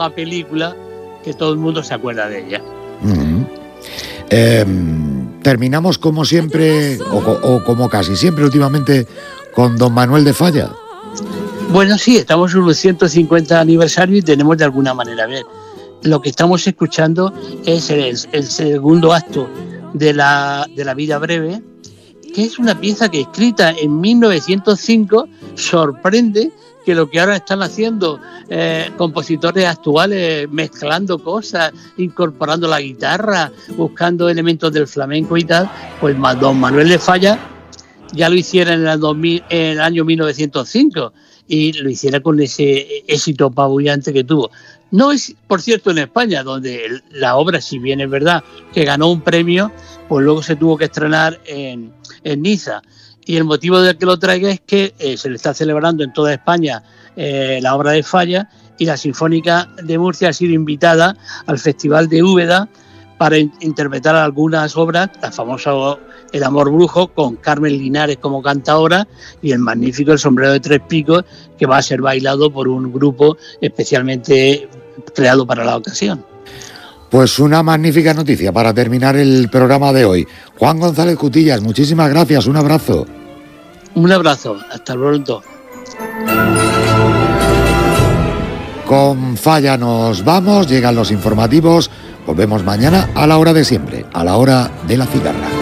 famosa película que todo el mundo se acuerda de ella. Terminamos como siempre, o como casi siempre últimamente, con don Manuel de Falla. Bueno, sí, estamos en un 150 aniversario y tenemos de alguna manera, a ver, lo que estamos escuchando es el segundo acto de la vida breve, que es una pieza que escrita en 1905 sorprende que lo que ahora están haciendo compositores actuales, mezclando cosas, incorporando la guitarra, buscando elementos del flamenco y tal, pues don Manuel de Falla ya lo hiciera en el año 1905 y lo hiciera con ese éxito apabullante que tuvo. No es, por cierto, en España, donde la obra, si bien es verdad que ganó un premio, pues luego se tuvo que estrenar en Niza. Y el motivo de que lo traiga es que se le está celebrando en toda España la obra de Falla, y la Sinfónica de Murcia ha sido invitada al Festival de Úbeda para interpretar algunas obras, la famosa El amor brujo, con Carmen Linares como cantadora, y el magnífico El sombrero de tres picos, que va a ser bailado por un grupo especialmente creado para la ocasión. Pues una magnífica noticia para terminar el programa de hoy. Juan González Cutillas, muchísimas gracias, un abrazo. Un abrazo, hasta pronto. Con Falla nos vamos, llegan los informativos, volvemos mañana a la hora de siempre, a la hora de la cigarra.